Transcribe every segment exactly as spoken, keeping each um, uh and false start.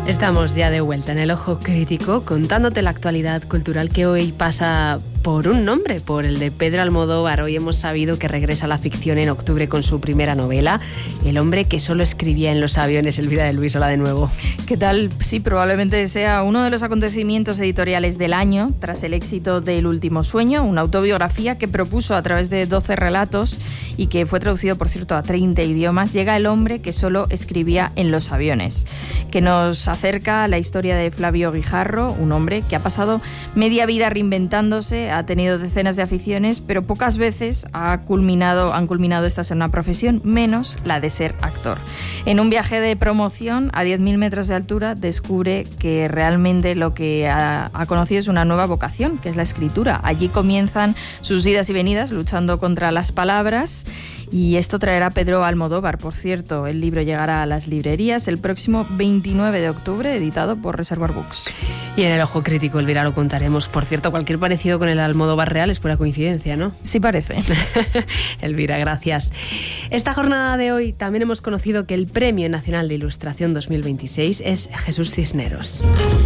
Estamos ya de vuelta en el Ojo Crítico, contándote la actualidad cultural que hoy pasa por un nombre, por el de Pedro Almodóvar. Hoy hemos sabido que regresa a la ficción en octubre con su primera novela, El hombre que solo escribía en los aviones. Elvira de Luis, hola de nuevo. ¿Qué tal? Sí, probablemente sea uno de los acontecimientos editoriales del año, tras el éxito de El último sueño, una autobiografía que propuso a través de doce relatos y que fue traducido, por cierto, a treinta idiomas. Llega El hombre que solo escribía en los aviones, que nos acerca a la historia de Flavio Guijarro, un hombre que ha pasado media vida reinventándose, ha tenido decenas de aficiones, pero pocas veces ha culminado, han culminado estas en una profesión, menos la de ser actor. En un viaje de promoción a diez mil metros de altura descubre que realmente lo que ha, ha conocido es una nueva vocación, que es la escritura. Allí comienzan sus idas y venidas luchando contra las palabras, y esto traerá Pedro Almodóvar, por cierto. El libro llegará a las librerías el próximo veintinueve de octubre, editado por Reservoir Books. Y en el Ojo Crítico, Elvira, lo contaremos. Por cierto, cualquier parecido con el Almodóvar real es pura coincidencia, ¿no? Sí parece. Elvira, gracias. Esta jornada de hoy también hemos conocido que el Premio Nacional de Ilustración dos mil veintiséis es Jesús Cisneros.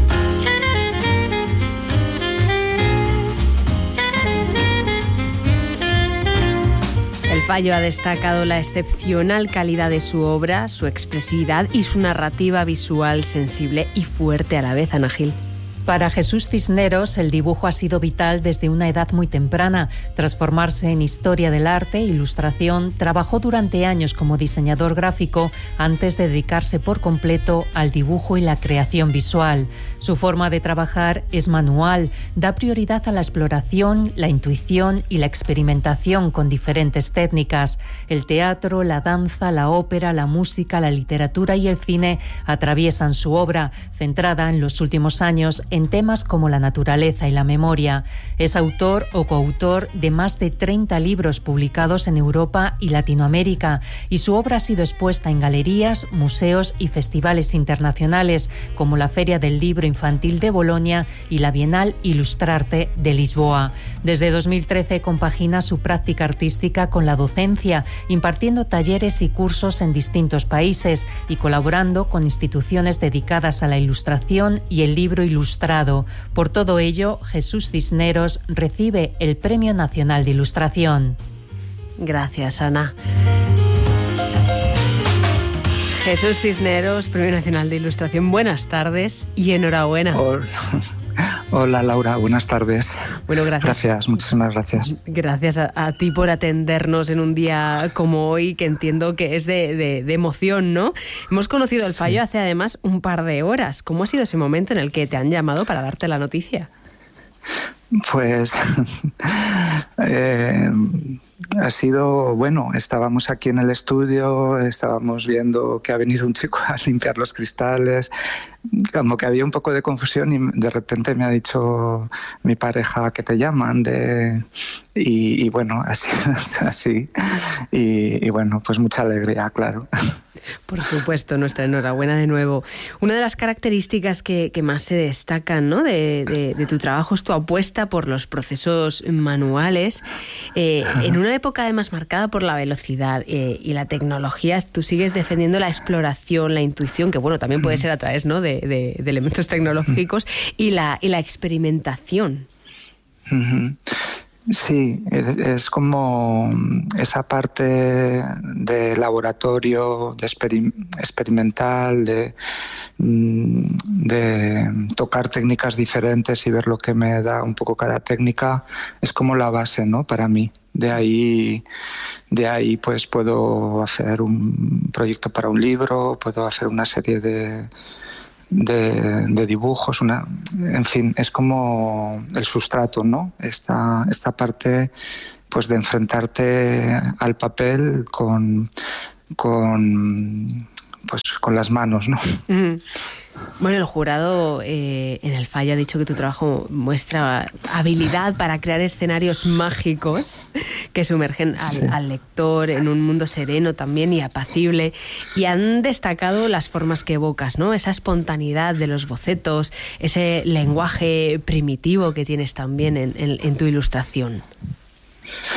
El Fallo ha destacado la excepcional calidad de su obra, su expresividad y su narrativa visual sensible y fuerte a la vez. Ana Gil. Para Jesús Cisneros, el dibujo ha sido vital desde una edad muy temprana. Tras formarse en historia del arte e ilustración, trabajó durante años como diseñador gráfico antes de dedicarse por completo al dibujo y la creación visual. Su forma de trabajar es manual, da prioridad a la exploración, la intuición y la experimentación con diferentes técnicas. El teatro, la danza, la ópera, la música, la literatura y el cine atraviesan su obra, centrada en los últimos años en temas como la naturaleza y la memoria. Es autor o coautor de más de treinta libros publicados en Europa y Latinoamérica, y su obra ha sido expuesta en galerías, museos y festivales internacionales como la Feria del Libro Infantil de Bolonia y la Bienal Ilustrarte de Lisboa. Desde dos mil trece compagina su práctica artística con la docencia, impartiendo talleres y cursos en distintos países y colaborando con instituciones dedicadas a la ilustración y el libro ilustrado. Por todo ello, Jesús Cisneros recibe el Premio Nacional de Ilustración. Gracias, Ana. Jesús Cisneros, Premio Nacional de Ilustración, buenas tardes y enhorabuena. Hola, Hola Laura, buenas tardes. Bueno, gracias. Gracias, muchísimas gracias. Gracias a, a ti por atendernos en un día como hoy, que entiendo que es de, de, de emoción, ¿no? Hemos conocido el Fallo sí. hace además un par de horas. ¿Cómo ha sido ese momento en el que te han llamado para darte la noticia? Pues eh, ha sido, bueno, estábamos aquí en el estudio, estábamos viendo que ha venido un chico a limpiar los cristales, como que había un poco de confusión, y de repente me ha dicho mi pareja que te llaman de y, y bueno, así, así y, y bueno, pues mucha alegría, claro. Por supuesto, nuestra enhorabuena de nuevo. Una de las características que, que más se destacan, ¿no?, de, de, de tu trabajo es tu apuesta por los procesos manuales. Eh, en una época además marcada por la velocidad eh, y la tecnología, tú sigues defendiendo la exploración, la intuición, que bueno, también puede ser a través, ¿no?, de, de, de elementos tecnológicos, y la, y la experimentación. Uh-huh. Sí, es como esa parte de laboratorio, de experim- experimental, de, de tocar técnicas diferentes y ver lo que me da un poco cada técnica, es como la base, ¿no?, para mí. De ahí, de ahí pues puedo hacer un proyecto para un libro, puedo hacer una serie de... De, de dibujos, una, en fin, es como el sustrato, ¿no? Esta, esta parte, pues, de enfrentarte al papel con, con, pues, con las manos, ¿no? Mm. Bueno, el jurado eh, en el Fallo ha dicho que tu trabajo muestra habilidad para crear escenarios mágicos que sumergen al, sí. al lector en un mundo sereno también y apacible, y han destacado las formas que evocas, ¿no? Esa espontaneidad de los bocetos, ese lenguaje primitivo que tienes también en, en, en tu ilustración.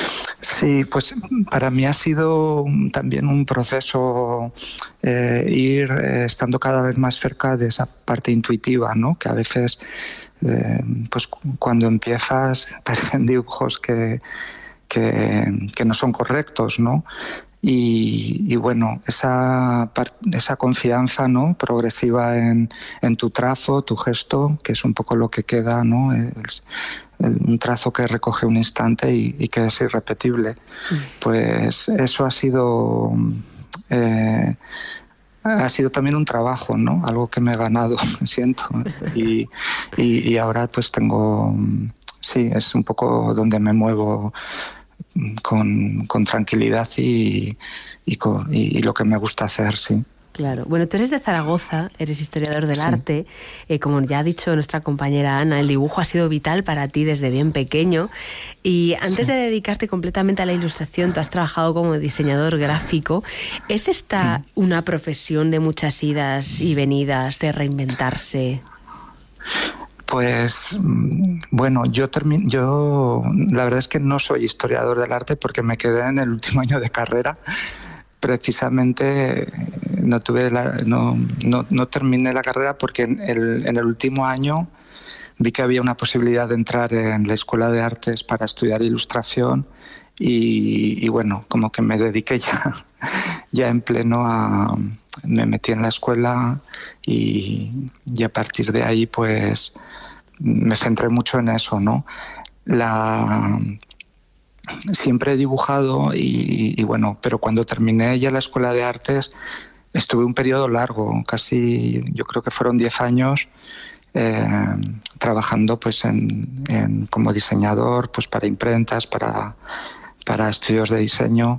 Sí, pues para mí ha sido también un proceso eh, ir eh, estando cada vez más cerca de esa parte intuitiva, ¿no? Que a veces, eh, pues cuando empiezas, parecen dibujos que, que, que no son correctos, ¿no? Y, y bueno, esa, esa confianza, ¿no? Progresiva en, en tu trazo, tu gesto, que es un poco lo que queda, ¿no? El, el, un trazo que recoge un instante y, y que es irrepetible. Pues eso ha sido eh, ha sido también un trabajo, ¿no? Algo que me he ganado, siento. Y, y, y ahora pues tengo, sí, es un poco donde me muevo Con, con tranquilidad y, y, con, y, y lo que me gusta hacer, sí. Claro. Bueno, tú eres de Zaragoza, eres historiador del sí. arte. Eh, como ya ha dicho nuestra compañera Ana, el dibujo ha sido vital para ti desde bien pequeño. Y antes sí. de dedicarte completamente a la ilustración, tú has trabajado como diseñador gráfico. ¿Es esta mm. una profesión de muchas idas y venidas, de reinventarse? Pues bueno, yo termin- yo la verdad es que no soy historiador del arte porque me quedé en el último año de carrera. Precisamente no tuve la, no, no, no terminé la carrera porque en el, en el último año vi que había una posibilidad de entrar en la Escuela de Artes para estudiar ilustración y, y bueno, como que me dediqué ya, ya en pleno a... Me metí en la escuela y, y a partir de ahí pues me centré mucho en eso, ¿no? La... Siempre he dibujado y, y bueno, pero cuando terminé ya la Escuela de Artes estuve un periodo largo, casi yo creo que fueron diez años eh, trabajando pues en, en, como diseñador pues para imprentas, para, para estudios de diseño.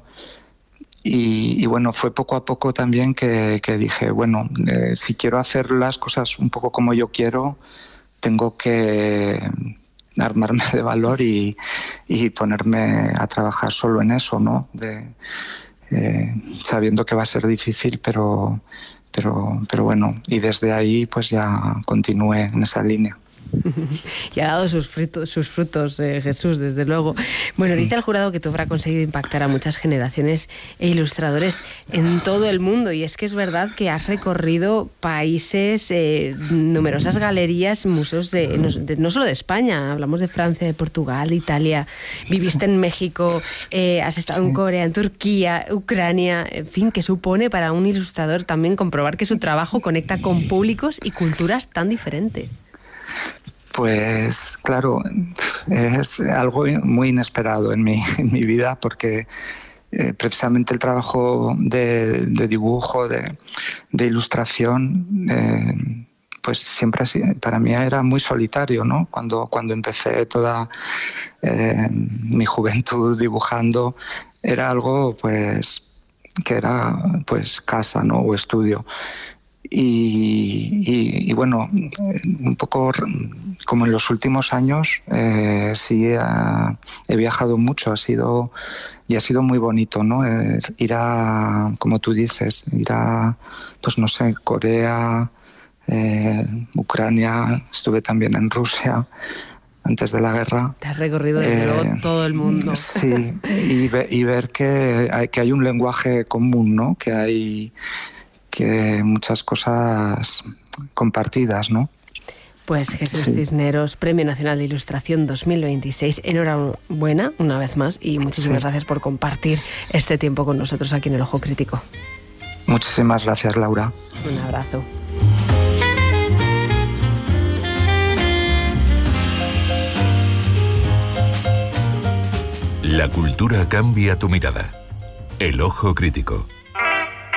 Y, y bueno, fue poco a poco también que, que dije, bueno, eh, si quiero hacer las cosas un poco como yo quiero, tengo que armarme de valor y, y ponerme a trabajar solo en eso, ¿no? De, eh, sabiendo que va a ser difícil, pero, pero, pero bueno, y desde ahí pues ya continué en esa línea. Y ha dado sus frutos, sus frutos eh, Jesús, desde luego. Bueno, dice el jurado que tú habrás conseguido impactar a muchas generaciones e ilustradores en todo el mundo. Y es que es verdad que has recorrido países, eh, numerosas galerías, museos de no, de no solo de España, hablamos de Francia, de Portugal, de Italia. Viviste en México, eh, has estado sí. en Corea, en Turquía, Ucrania. En fin, ¿qué supone para un ilustrador también comprobar que su trabajo conecta con públicos y culturas tan diferentes? Pues claro, es algo muy inesperado en mi, en mi vida porque eh, precisamente el trabajo de, de dibujo, de, de ilustración, eh, pues siempre así, para mí era muy solitario, ¿no? Cuando, cuando empecé toda eh, mi juventud dibujando, era algo pues que era pues casa, ¿no? O estudio. Y, y, y bueno, un poco como en los últimos años eh, sí he, he viajado mucho, ha sido y ha sido muy bonito, ¿no? Eh, ir a, como tú dices, ir a, pues no sé, Corea, eh, Ucrania, estuve también en Rusia antes de la guerra. Te has recorrido desde eh, luego todo el mundo. Sí, y, ve, y ver que hay, que hay un lenguaje común, ¿no? Que hay que muchas cosas compartidas, ¿no? Pues Jesús sí. Cisneros, Premio Nacional de Ilustración dos mil veintiséis. Enhorabuena una vez más y muchísimas sí. gracias por compartir este tiempo con nosotros aquí en El Ojo Crítico. Muchísimas gracias, Laura. Un abrazo. La cultura cambia tu mirada. El Ojo Crítico.